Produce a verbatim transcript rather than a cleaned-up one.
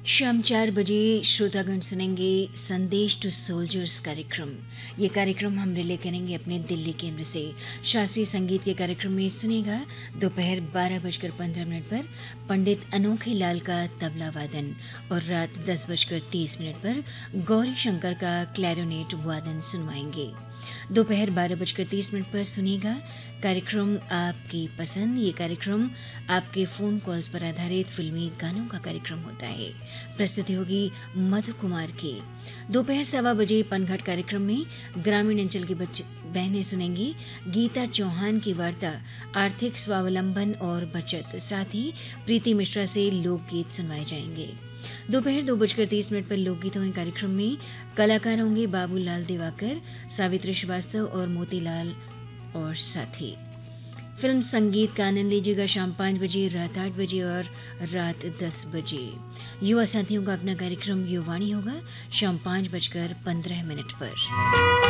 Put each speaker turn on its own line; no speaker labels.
शाम चार बजे श्रोतागण सुनेंगे संदेश टू सोल्जर्स कार्यक्रम। ये कार्यक्रम हम रिले करेंगे अपने दिल्ली केंद्र से। शास्त्रीय संगीत के कार्यक्रम में सुनेगा दोपहर बारह बजकर पंद्रह मिनट पर पंडित अनोखे लाल का तबला वादन और रात दस बजकर तीस मिनट पर गौरी शंकर का क्लैरिनेट वादन सुनवाएंगे। दोपहर बारह बजकर तीस मिनट पर सुनिएगा कार्यक्रम आपकी पसंद। ये कार्यक्रम आपके फ़ोन कॉल्स पर आधारित फिल्मी गानों का कार्यक्रम होता है। प्रस्तुति होगी मधु कुमार की। दोपहर सवा बजे पनघट कार्यक्रम में ग्रामीण अंचल की बच्चे बहनें सुनेंगी गीता चौहान की वार्ता आर्थिक स्वावलंबन और बचत, साथ ही प्रीति मिश्रा से लोकगीत सुनवाए जाएंगे। दोपहर दो बजकर तीस मिनट पर लोकगीतों के कार्यक्रम में कलाकार होंगे बाबूलाल दिवाकर, सावित्री श्रीवास्तव और मोतीलाल और साथी। फिल्म संगीत का आनंद लीजिएगा शाम पाँच बजे, रात आठ बजे और रात दस बजे। युवा साथियों का अपना कार्यक्रम युवाणी होगा शाम पाँच बजकर पंद्रह मिनट पर।